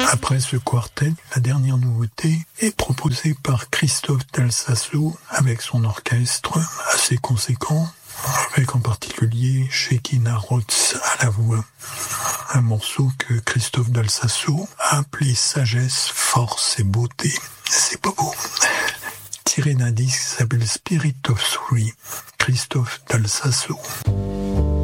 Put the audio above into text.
Après ce quartet, la dernière nouveauté est proposée par Christophe Dal Sasso avec son orchestre assez conséquent, avec en particulier Shekinah Rhodes à la voix. Un morceau que Christophe Dal Sasso a appelé Sagesse, Force et Beauté. C'est pas beau. Tiré d'un disque qui s'appelle Spirit of Three, Christophe Dal Sasso.